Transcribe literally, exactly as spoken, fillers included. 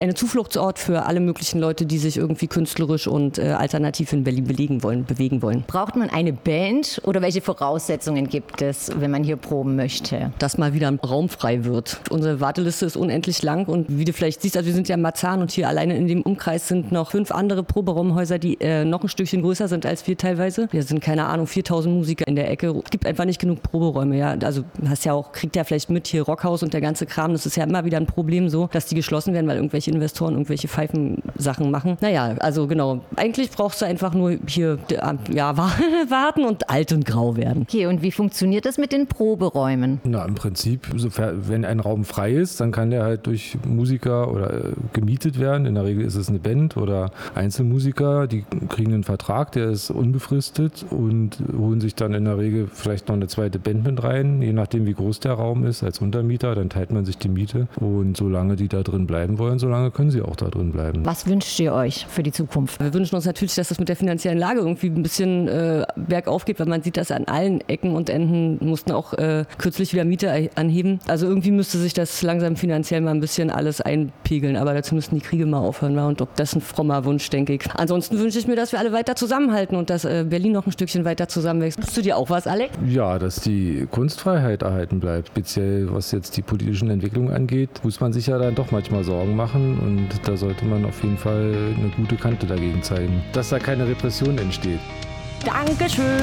Eine Zufluchtsort für alle möglichen Leute, die sich irgendwie künstlerisch und äh, alternativ in Berlin belegen wollen, bewegen wollen. Braucht man eine Band oder welche Voraussetzungen gibt es, wenn man hier proben möchte? Dass mal wieder ein Raum frei wird. Unsere Warteliste ist unendlich lang und wie du vielleicht siehst, also wir sind ja in Marzahn und hier alleine in dem Umkreis sind noch fünf andere Proberaumhäuser, die äh, noch ein Stückchen größer sind als wir teilweise. Wir sind, keine Ahnung, viertausend Musiker in der Ecke. Es gibt einfach nicht genug Proberäume. Ja? Also hast ja auch, kriegt ja vielleicht mit hier Rockhaus und der ganze Kram. Das ist ja immer wieder ein Problem so, dass die geschlossen werden, weil irgendwelche Investoren irgendwelche Pfeifensachen machen. Naja, also genau. Eigentlich brauchst du einfach nur hier ja, warten und alt und grau werden. Okay, und wie funktioniert das mit den Proberäumen? Na, im Prinzip, sofern, wenn ein Raum frei ist, dann kann der halt durch Musiker oder äh, gemietet werden. In der Regel ist es eine Band oder Einzelmusiker, die kriegen einen Vertrag, der ist unbefristet und holen sich dann in der Regel vielleicht noch eine zweite Band mit rein, je nachdem wie groß der Raum ist, als Untermieter, dann teilt man sich die Miete und solange die da drin bleiben wollen, solange können sie auch da drin bleiben. Was wünscht ihr euch für die Zukunft? Wir wünschen uns natürlich, dass das mit der finanziellen Lage irgendwie ein bisschen äh, bergauf geht, weil man sieht das an allen Ecken und Enden, mussten auch äh, kürzlich wieder Miete anheben. Also irgendwie müsste sich das langsam finanziell mal ein bisschen alles einpegeln, aber dazu müssten die Kriege mal aufhören. Und ob das ein frommer Wunsch, denke ich. Ansonsten wünsche ich mir, dass wir alle weiter zusammenhalten und dass äh, Berlin noch ein Stückchen weiter zusammenwächst. Wünschst du dir auch was, Alex? Ja, dass die Kunstfreiheit erhalten bleibt. Speziell was jetzt die politischen Entwicklungen angeht, muss man sich ja dann doch manchmal Sorgen machen und da sollte man auf jeden Fall eine gute Kante dagegen zeigen, dass da keine Repression entsteht. Dankeschön!